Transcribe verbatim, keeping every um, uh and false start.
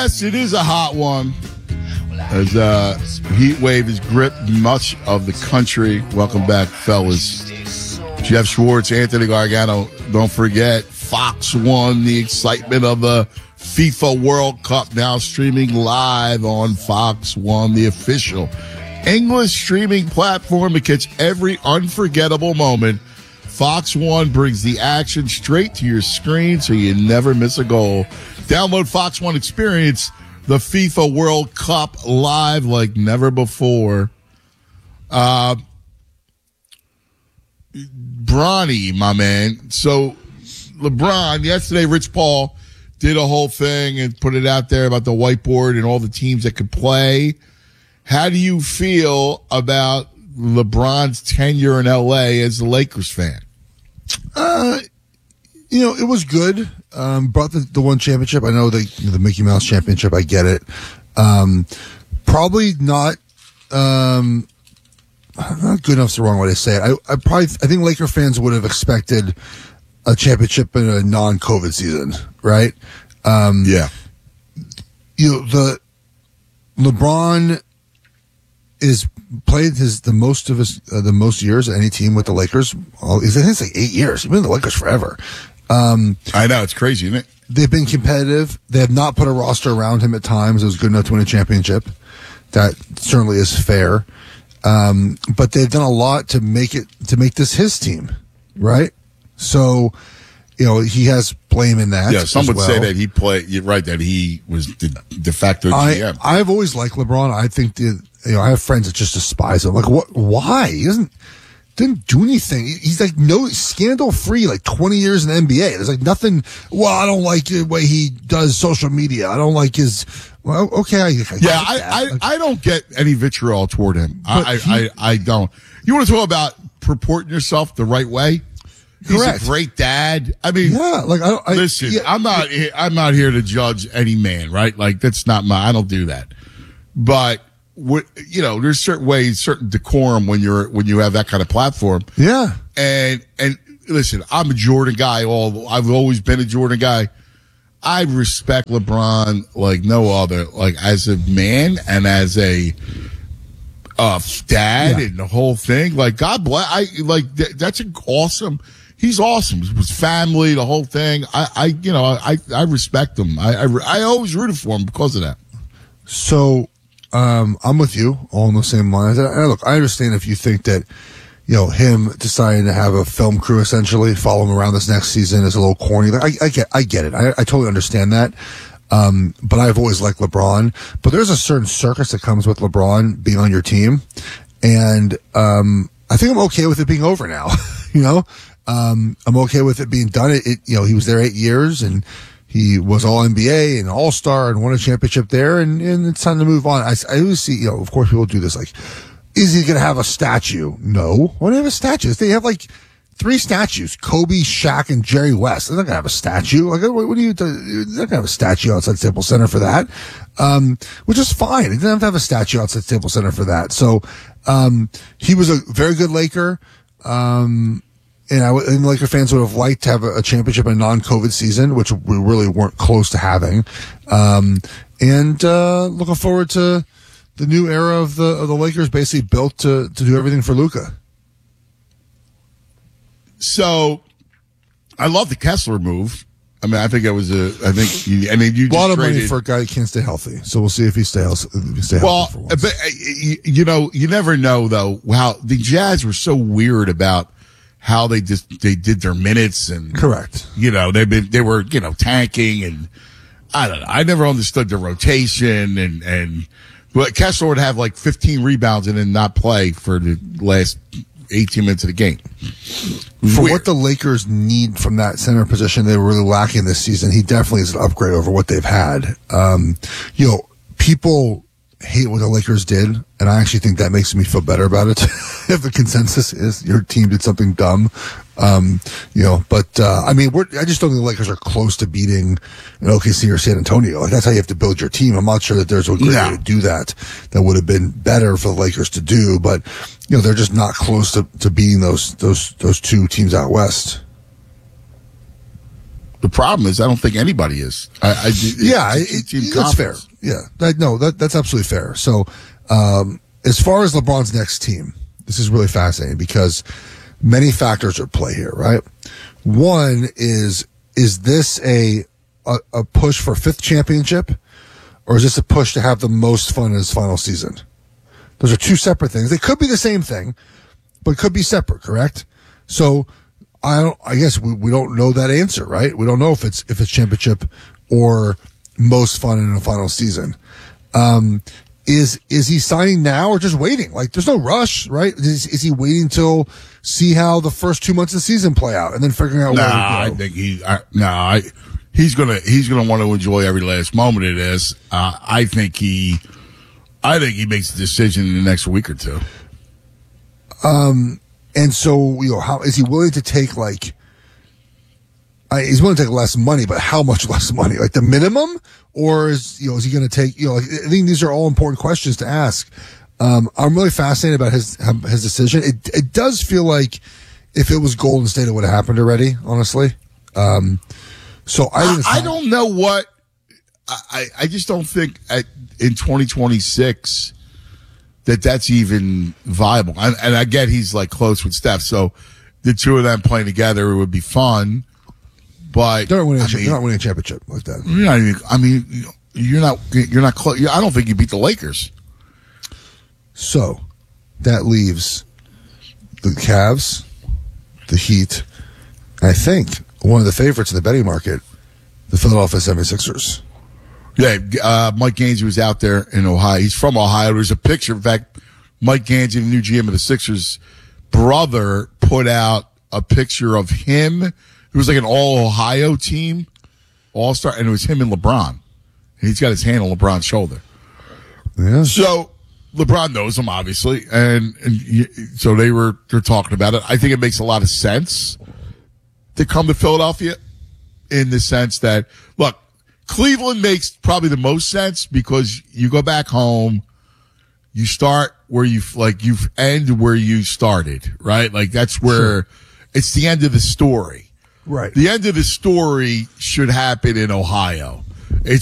Yes, it is a hot one. As uh, heat wave has gripped much of the country. Welcome back, fellas. Jeff Schwartz, Anthony Gargano. Don't forget, Fox one, the excitement of the FIFA World Cup, now streaming live on Fox one, the official English streaming platform to catch every unforgettable moment. Fox one brings the action straight to your screen so you never miss a goal. Download Fox one Experience the FIFA World Cup live like never before. Uh, Bronny, my man. So, LeBron, yesterday, Rich Paul did a whole thing and put it out there about the whiteboard and all the teams that could play. How do you feel about LeBron's tenure in L A as a Lakers fan? Uh, you know, it was good. Um, brought the, the one championship. I know the the Mickey Mouse championship. I get it. Um, probably not. Um, not good enough's the wrong way to say it. I, I probably I think Laker fans would have expected a championship in a non-COVID season, right? Um, yeah. You know, the LeBron is played his the most of his uh, the most years of any team with the Lakers. Well, I think it's like eight years. He's been in the Lakers forever. Um, I know, it's crazy, isn't it? They've been competitive. They have not put a roster around him at times. It was good enough to win a championship. That certainly is fair. Um, but they've done a lot to make it to make this his team, right? So, you know, he has blame in that. Yeah, some would well. say that he played. You're right, that he was the de facto G M. I, I've always liked LeBron. I think the, you know, I have friends that just despise him. Like, what? Why? He doesn't didn't do anything. He's like no scandal free. Like twenty years in the N B A. There's like nothing. Well, I don't like the way he does social media. I don't like his. Well, okay. I, I yeah, I, I, like, I don't get any vitriol toward him. I, he, I, I don't. You want to talk about purporting yourself the right way? He's correct. A great dad. I mean, yeah. Like, I, I listen, yeah. I'm not. I'm not here to judge any man, right? Like, that's not my. I don't do that. But what you know, there's certain ways, certain decorum when you're when you have that kind of platform. Yeah. And and listen, I'm a Jordan guy. All I've always been a Jordan guy. I respect LeBron like no other. Like as a man and as a uh, dad yeah. and the whole thing. Like God bless. I like th- that's an awesome. He's awesome. His family, the whole thing. I, I you know, I, I respect him. I, I, I always rooted for him because of that. So, um, I'm with you all in the same lines. And look, I understand if you think that, you know, him deciding to have a film crew essentially follow him around this next season is a little corny. Like, I, I get, I get it. I, I totally understand that. Um, but I've always liked LeBron. But there's a certain circus that comes with LeBron being on your team. And, um, I think I'm okay with it being over now, you know? Um, I'm okay with it being done. It, it, you know, he was there eight years and he was all N B A and all star and won a championship there. And, and it's time to move on. I, I always see, you know, of course people do this. Like, is he going to have a statue? No. Why do they have a statue? They have like three statues, Kobe, Shaq, and Jerry West. They're not going to have a statue. Like, what, what do you, they're not going to have a statue outside Staples Center for that. Um, which is fine. He didn't have to have a statue outside Staples Center for that. So, um, he was a very good Laker. Um, And I and Laker fans would have liked to have a, a championship in a non-COVID season, which we really weren't close to having. Um, and uh, looking forward to the new era of the of the Lakers, basically built to to do everything for Luka. So, I love the Kessler move. I mean, I think that was a. I think. You, I mean, you a lot just of money traded, for a guy who can't stay healthy. So we'll see if he stays. If he stay well, healthy for once. but you know, you never know though. How the Jazz were so weird about how they just they did their minutes and correct. You know, they've been they were you know tanking and I don't know. I never understood the rotation and and but Kessler would have like fifteen rebounds and then not play for the last eighteen minutes of the game. For Weird. what the Lakers need from that center position, they were really lacking this season. He definitely is an upgrade over what they've had. Um, you know, people hate what the Lakers did, and I actually think that makes me feel better about it. If the consensus is your team did something dumb, um, you know, but uh, I mean, we're, I just don't think the Lakers are close to beating an O K C or San Antonio. Like that's how you have to build your team. I'm not sure that there's a great no. way to do that. That would have been better for the Lakers to do, but you know, they're just not close to, to beating those those those two teams out west. The problem is, I don't think anybody is. I, I yeah, it, it, that's fair. Yeah, that, no, that, that's absolutely fair. So, um, as far as LeBron's next team, this is really fascinating because many factors are at play here, right? One is, is this a, a, a push for a fifth championship, or is this a push to have the most fun in his final season? Those are two separate things. They could be the same thing, but could be separate, correct? So, I don't, I guess we, we don't know that answer, right? We don't know if it's, if it's championship or most fun in a final season. Um, is, is he signing now or just waiting? Like, there's no rush, right? Is, is he waiting till see how the first two months of the season play out and then figuring out nah, where to go? I think he, I, nah, I, he's gonna, he's gonna want to enjoy every last moment of this. Uh, I think he, I think he makes a decision in the next week or two. Um, And so, you know, how is he willing to take like, I, he's willing to take less money, but how much less money? Like the minimum? Or is, you know, is he going to take, you know, like, I think these are all important questions to ask. Um, I'm really fascinated about his, his decision. It, it does feel like if it was Golden State, it would have happened already, honestly. Um, so I, think I, I don't know what, I, I just don't think at, in twenty twenty-six, that that's even viable. And, and I get he's like close with Steph, so the two of them playing together, it would be fun. But they're not winning, I a, mean, they're not winning a championship like that. You're not even, I mean, you're not, you're not close. I don't think you beat the Lakers. So that leaves the Cavs, the Heat, and I think one of the favorites in the betting market, the Philadelphia seventy-sixers. Yeah, uh, Mike Gansey was out there in Ohio. He's from Ohio. There's a picture. In fact, Mike Gansey, the new G M of the Sixers, brother, put out a picture of him. It was like an all-Ohio team, all-star, and it was him and LeBron. And he's got his hand on LeBron's shoulder. Yeah. So LeBron knows him, obviously, and, and so they were they're talking about it. I think it makes a lot of sense to come to Philadelphia in the sense that, look, Cleveland makes probably the most sense because you go back home, you start where you like you end where you started, right? Like that's where sure. It's the end of the story. Right. The end of the story should happen in Ohio. It's